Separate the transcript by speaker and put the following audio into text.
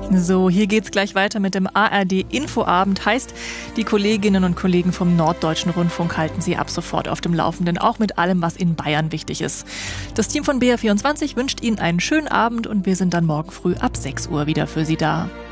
Speaker 1: So, hier geht's gleich weiter mit dem ARD-Infoabend. Heißt, die Kolleginnen und Kollegen vom Norddeutschen Rundfunk halten Sie ab sofort auf dem Laufenden, auch mit allem, was in Bayern wichtig ist. Das Team von BR24 wünscht Ihnen einen schönen Abend und wir sind dann morgen früh ab 6 Uhr wieder für Sie da.